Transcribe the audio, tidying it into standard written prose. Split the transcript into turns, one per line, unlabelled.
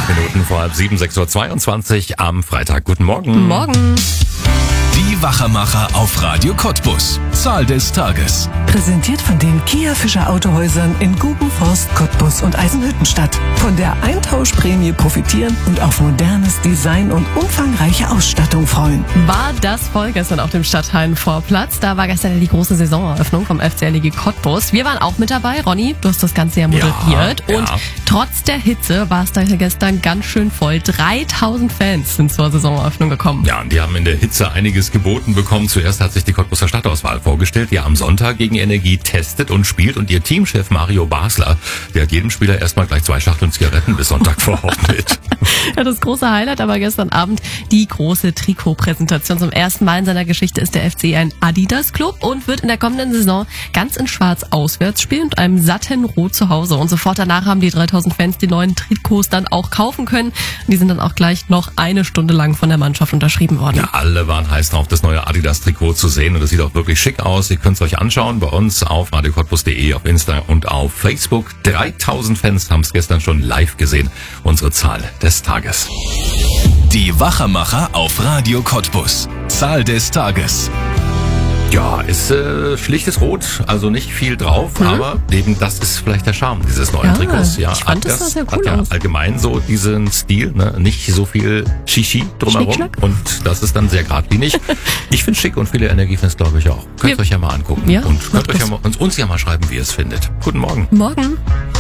8 Minuten vor halb 7, 6:22 Uhr am Freitag. Guten Morgen.
Morgen.
Die Wachermacher auf Radio Cottbus. Zahl des Tages.
Präsentiert von den Kia Fischer Autohäusern in Gubenforst, Cottbus und Eisenhüttenstadt. Von der Eintauschprämie profitieren und auf modernes Design und umfangreiche Ausstattung freuen.
War das voll gestern auf dem Stadthallenvorplatz. Da war gestern die große Saisoneröffnung vom FC LEG Cottbus. Wir waren auch mit dabei. Ronny, du hast das Ganze ja moderiert.
Ja.
Und trotz der Hitze war es da gestern ganz schön voll. 3000 Fans sind zur Saisoneröffnung gekommen.
Ja, und die haben in der Hitze einiges geboten bekommen. Zuerst hat sich die Cottbuser Stadtauswahl vorgestellt, die am Sonntag gegen Energie testet und spielt. Und ihr Teamchef Mario Basler, der hat jedem Spieler erstmal gleich 2 Schachteln Zigaretten bis Sonntag verordnet.
Ja, das große Highlight aber gestern Abend die große Trikotpräsentation. Zum ersten Mal in seiner Geschichte ist der FC ein Adidas-Club und wird in der kommenden Saison ganz in Schwarz auswärts spielen und einem satten Rot zu Hause. Und sofort danach haben die 3000 Fans die neuen Trikots dann auch kaufen können. Und die sind dann auch gleich noch 1 Stunde lang von der Mannschaft unterschrieben worden.
Ja, alle waren heiß drauf, das neue Adidas-Trikot zu sehen. Und das sieht auch wirklich schick aus. Ihr könnt es euch anschauen bei uns auf radiocottbus.de, auf Insta und auf Facebook. 3000 Fans haben es gestern schon live gesehen. Unsere Zahl des Tages.
Die Wachermacher auf Radio Cottbus. Zahl des Tages.
Ja, ist schlichtes Rot, also nicht viel drauf, aber eben das ist vielleicht der Charme dieses neuen
Ja,
Trikots. Ja,
ich fand, das sah sehr cool
hat ja
aus.
allgemein so diesen Stil, ne? Nicht so viel Shishi drumherum.
Schnickschnack.
Und das ist dann sehr geradlinig. Ich finde schick und viele Energiefans glaube ich auch. Könnt ihr euch ja mal angucken.
Ja,
und könnt
macht
euch ja
das.
mal, uns ja mal schreiben, wie ihr es findet. Guten Morgen.
Morgen.